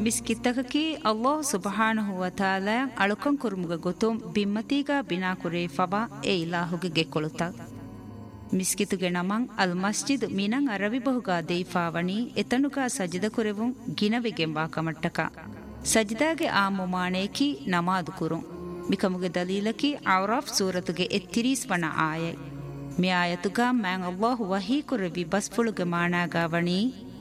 ಮಿಸ್ಕಿತ್ತಕಿ ಅಲ್ಲಾಹ್ ಸುಬ್ಹಾನಹು ವ ತಾಲಾ ಅಳುಕಂ ಕುರುಮುಗ ಗೊತುಂ ಬಿಮ್ಮತಿಗ ಬಿನಾ ಕುರೇ ಫಬಾ ಎ ಇಲಾಹುಗೆ ಗೆಕೊಳುತ ಮಿಸ್ಕಿತುಗೆ ನಮಂ ಅಲ್ ಮಸ್ಜಿದ್ ಮಿನಂ ಅರವಿ ಬಹುಗಾ ದೇಫಾವಣಿ ಎತನುಗಾ ಸಜಿದ ಕುರೆವುಂ ಗಿನವೆಗೆಂಬಾ ಕಮಟ್ಟಕ ಸಜಿದಾಗೆ ಆ ಮುಮಾಣೇಕಿ ನಮಾದು ಕುರುಂ ಮಿಕಮುಗೆ ದಲೀಲಕಿ ಔರಾಫ್ ಸೂರತುಗೆ ಎತ್ತಿರೀಸ್ ವಣ ಆಯೈ ಮಿ ಆಯತುಗಾ ಮ್ಯಾಂ ಅಲ್ಲಾಹು ವಹೀ ಕುರೆವಿ ಬಸ್ಫುಳುಗೆ ಮಾಣಾಗಾವಣಿ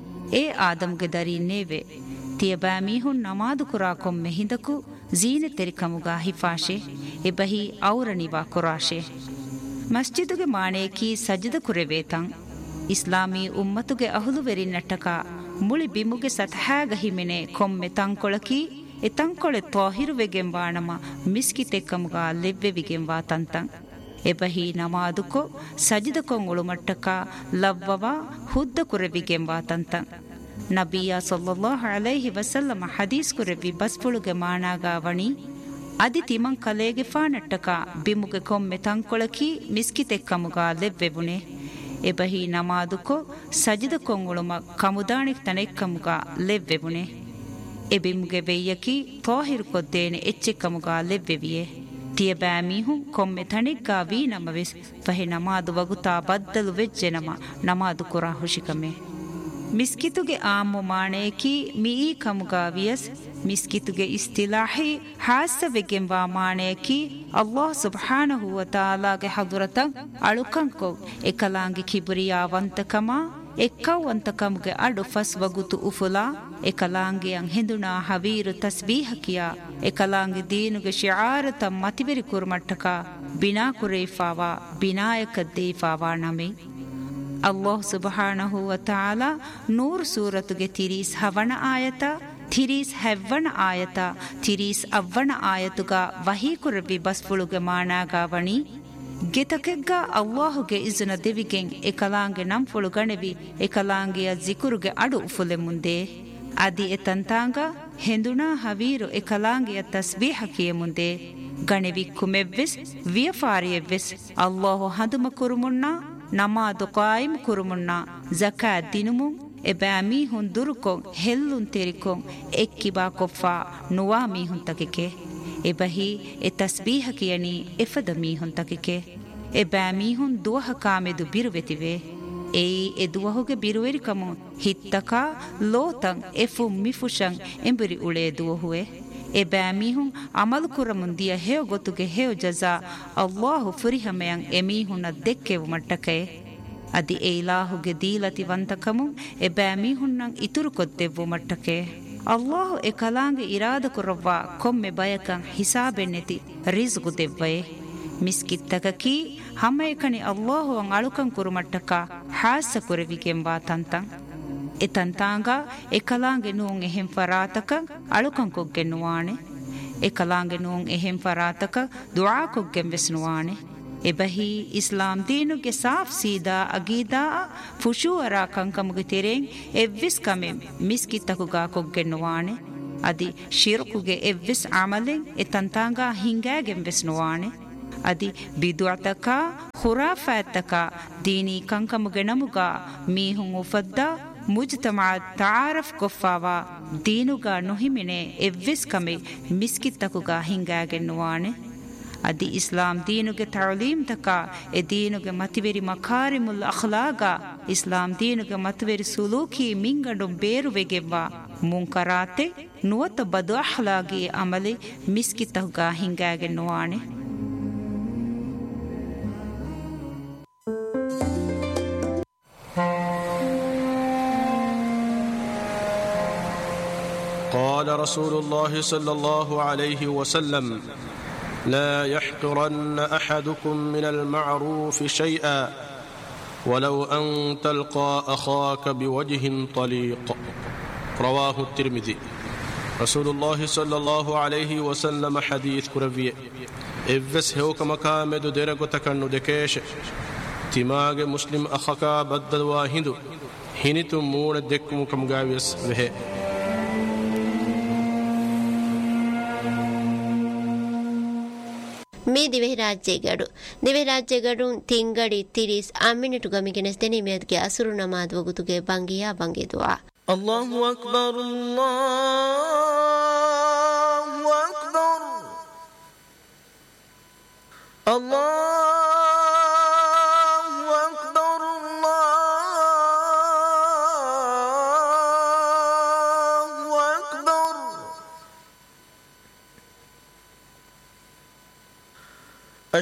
ಎ ಆದಮ್ಗೆ ದರಿ ನೇವೆ ತಿಯಬಾ ಮೀಹುನ್ ನಮಾದು ಕುರಾ ಕೊಮ್ಮೆ ಹಿಂದಕು ಜೀನೆ ತೆರಿಕಮುಗಾ ಹಿಫಾಶೆ ಎಬಹಿ ಔರಣಿವಾ ಕುರಾಶೆ ಮಸ್ಜಿದುಗೆ ಮಾಣೇಕಿ ಸಜದ ಕುರೆವೇತಂ ಇಸ್ಲಾಮೀ ಉಮ್ಮತುಗೆ ಅಹುಲುವೆರಿ ನಟ್ಟಕ ಮುಳಿ ಬಿಮುಗೆ ಸತಹಾಗ ಹಿಮೆನೆ ಕೊಮ್ಮೆ ತಂಕೊಳಕಿ ಎ ತಂಕೊಳೆ ತ್ವಾಹಿರುವೆಗೆಂಬಾಣಮ ಮಿಸ್ಕಿತೆಕ್ಕಮುಗಾ ಲೆವ್ವೆವಿಗೆಂಬಾ ತಂತಂ ಎಬಹಿ ನಮಾದುಕೊ ಸಜದ ಕೊಂಗುಳು ಮಟ್ಟಕ ಲವ್ವವ ಹುದ್ದ ಕುರೆವಿಗೆಂಬಾ ತಂತಂ ನಬಿಯ ಸಲ್ಲಲ್ಲಾಹು ಅಲೈಹಿ ವಸಲ್ಲಮ ಹದೀಸ್ ಕುರೆವಿ ಬಸ್ಫುಳುಗೆ ಮಾಣಾಗಾವಣಿ ಅದಿ ತಿಮಂ ಕಲೇಗೆ ಫಾನಟ್ಟಕ ಬಿಮುಗೆ ಕೊಮ್ಮೆ ತಂಕೊಳಕಿ ಮಿಸ್ಕಿತೆಕ್ಕಮುಗಾ ಲೆವ್ವೆಬುನೆ ಎಬಹಿ ನಮಾದುಕೊ ಸಜದ ಕೊಂಗುಳುಮ ಕಮುದಾಣಿಕ್ ತನೆಕ್ಕಮುಗಾ ಲೆವ್ವೆಬುನೆ ಎಬಿಮುಗೆ ವೆಯ್ಯಕಿ ತ್ವಾಹಿರು ಕೊದ್ದೇನೆ ಎಚ್ಚೆಕ್ಕಮುಗಾ ಲೆವ್ವೆವಿಯೆ ತಿಯಬಾ ಮೀಹುಂ ಕೊಮ್ಮೆ ತಣಿಗ್ಗಾ ವೀ ನಮವೆಸ್ ಫಹೆ ನಮಾದು ವಗುತಾ ಬದ್ದಲು ವೆಜ್ಜೆ ನಮಾದು ಕುರಾ ಹುಶಿಕಮೆ ಮಿಸ್ಕಿತುಗೆ ಆಮು ಮಾಣೇಕಿ ಮೀ ಕಮುಗಾ ವಿಯಸ್ ಮಿಸ್ಕಿತುಗೆ ಇಸ್ತಿಲಾಹಿ ಹಾಸವೆಗೆಂಬ ಮಾಣೇಕಿ ಅಲ್ಲಾಹ್ ಸುಬ್ಹಾನಹು ವ ತಾಲಾಗೆ ಹದುರತಂ ಅಳುಕಂಕೊ ಎಕಲಾಂಗಿ ಕಿಬುರಿಯಾವಂತಕಮ ಎಕ್ಕವಂತಕಮುಗೆ ಅಡು ಫಸ್ ವಗುತು ಉಫುಲಾ ಎಕಲಾಂಗಿಯಂ ಹಿಂದುನಾ ಹವೀರು ತಸ್ಬೀಹಕಿಯ ಎಕಲಾಂಗಿ ದೀನುಗೆ ಶಿಆರತ ಮತಿವೆರಿ ಕುರ್ಮಟ್ಟಕ ಬಿನಾ ಕುರೈಫಾವಾ ಬಿನಾಯಕದ್ದೇಫಾವಾ ನಮೆ ಅಲ್ಲಾಹ್ ಸುಬ್ಹಾನಹು ವ ತಾಲಾ ನೂರ್ ಸೂರತುಗೆ ತಿರೀಸ್ ಹವಣ ಆಯತ ತಿರೀಸ್ ಹೆವ್ವಣ ಆಯತ ತಿರೀಸ್ ಅವ್ವಣ ಆಯತುಗ ವಹೀ ಕುರವಿ ಬಸ್ಫುಳುಗೆ ಮಾಣಾಗಾವಣಿ ಗೆತಕೆಗ್ಗ ಅಲ್ಲಾಹುಗೆ ಇಜುನ ದೆವಿಗೆಂ ಎಕಲಾಂಗೆ ನಂಫುಳು ಗಣೆವಿ ಎಕಲಾಂಗೆಯ ಜಿಕುರುಗೆ ಅಡು ಉಫುಲೆ ಮುಂದೆ ಅದಿ ಎತಂತಾಂಗ ಹೆಂದುನಾ ಹವೀರು ಎಕಲಾಂಗೆಯ ತಸ್ಬೀಹಕಿಯ ಮುಂದೆ ಗಣೆವಿ ಕುಮೆವ್ವೆಸ್ ವಿಯಫಾರಿಯವ್ವೆಸ್ ಅಲ್ಲಾಹು ಹದುಮ ಕುರುಮುಣ್ಣ ನಮಾದು ಕಾಯಿಮ್ ಕುರುಮುಣ್ಣ ಜಕಾತ್ ದಿನುಮುಂ ಎಬಾ ಮೀಹುನ್ ದುರುಕೊಂ ಹೆಲ್ಲುನ್ ತೆರಿಕೊಂ ಎಕ್ಕಿಬಾ ಕೊಫ್ಫಾ ನುವಾ ಮೀಹುನ್ ತಕಿಕೆ ಎಬಹಿ ಎ ತಸ್ಬೀಹ ಕಿಯನಿ ಎಫದ ಮೀಹುನ್ ತಕಿಕೆ ಎಬಾ ಮೀಹುನ್ ದುವಹ ಕಾಮೆದು ಬಿರುವೆತಿವೆ ಏಯಿ ಎ ದುವಹುಗೆ ಬಿರುವೆರಿಕಮು ಹಿತ್ತಕ ಲೋತಂ ಎಫು ಮಿಫುಶಂ ಎಂಬುರಿ ಉಳೆ ದುವಹುವೆ ಎಬಾ ಮೀಹುನ್ ಅಮಲು ಕುರಮುಂದಿಯ ಹೇವ ಗೊತ್ತುಗೆ ಹೇವ ಜಜಾ ಅಲ್ಲಾಹು ಫುರಿಹಮೆಯಂ ಎಮೀಹುನ ದೆಕ್ಕೆವು ಮಟ್ಟಕೆ ಅದಿ ಎ ಇಲಾಹುಗೆ ದೀಲತಿ ವಂತಕಮು ಎಬಾ ಮೀಹುನ್ನಂ ಇತುರು ಕೊದ್ದೆವು ಮಟ್ಟಕೆ ಅಲ್ಲಾಹು ಎ ಕಲಾಂಗೆ ಇರಾದ ಕುರವ್ವ ಕೊಮ್ಮೆ ಬಯಕಂ ಹಿಸಾಬೆನ್ನೆತಿ ರಿಜ್ಗು ದೆವ್ವಯೆ ಮಿಸ್ಕಿತ್ತಕಕಿ ಹಮ್ಮೆಕಣಿ ಅಲ್ಲಾಹು ಅಂ ಅಳುಕಂ ಕುರುಮಟ್ಟಕ ಹಾಸ ಕುರೆವಿಗೆಂಬಾ ತಂತಂ ಎ ತಂತಾಂಗ ಎ ಕಲಾಂಗೆ ನೂಂ ಎಹೆಂ ಫರಾತಕ ಅಳುಕಂ ಕೊಗ್ಗೆ ನುವಾಣೆ ಎ ಕಲಾಂಗೆ ನೂಂ ಎಹೆಂ ಫರಾತಕ ದುಆ ಕೊಗ್ಗೆಂ ವೆಸ್ನುವಾಣೆ ಎಬಹಿ ಇಸ್ಲಾಂ ದೀನುಗೆ ಸಾಫ್ ಸೀದಾ ಅಗೀದಾ ಫುಶೂಅರ ಕಂಕಮುಗೆ ತೆರೆಂ ಎವ್ವಿಸ್ ಕಮೆಂ ಮಿಸ್ಕಿತ್ತಕುಗಾ ಕೊಗ್ಗೆ ನುವಾಣೆ ಅದಿ ಶಿರ್ಕುಗೆ ಎವ್ವಿಸ್ ಅಮಲೆಂ ಎ ತಂತಾಂಗ ಹಿಂಗಾಗೆಂ ವೆಸ್ನುವಾಣೆ ಅದಿ ಬಿದುಅತಕ ಖುರಾಫಾತಕ ದೀನಿ ಕಂಕಮುಗೆ ನಮುಗಾ ಮೀಹುಂ ಉಫದ್ದಾ ಮುಜ್ತಮಾ ತಾರಫ್ ಕೊಫಾವಾ ದೀನುಗಾ ನುಹಿಮಿನೆ ಎವ್ವಿಸ್ ಕಮೆ ಮಿಸ್ಕಿತ್ತಕುಗಾ ಹಿಂಗಾಗೆನ್ನುವಾಣೆ ಅದಿ ಇಸ್ಲಾಂ ದೀನುಗೆ ತಅಲೀಮ್ ತಕ ಎ ದೀನುಗೆ ಮತಿವೆರಿ ಮಕಾರಿಮುಲ್ ಅಖ್ಲಾಗ ಇಸ್ಲಾಂ ದೀನುಗೆ ಮತಿವೆರಿ ಸುಲೂಕಿ ಮಿಂಗಂಡು ಬೇರುವೆಗೆವ್ವ ಮುಂಕರಾತೆ ನುವತ ಬದು ಅಖ್ಲಾಗಿ ಅಮಲೆ ಮಿಸ್ಕಿತ್ತಕುಗಾ ಹಿಂಗಾಗೆನ್ನುವಾಣೆ قال رسول الله صلى الله عليه وسلم لا يحقرن أحدكم من المعروف شيئا ولو أن تلقى أخاك بوجه طليق رواه الترمذي رسول الله صلى الله عليه وسلم حديث كربي إفس هوك مكامد درق تكن دكيش تماغ مسلم أخاك بدل واهندو هنتم مون دكم كم غاويس به මේ දිවෙහි රාජ්‍යයේ දිවෙහි රාජ්‍යගඩුන් තිංගඩි තිරිස් ආමිනටු ගමිගෙනස් දෙනීමේත්ගේ අසුරු නමාද වගුතුගේ බංගියා බංගිදුවා අල්ලාහු අක්බර් අල්ලාහ් الله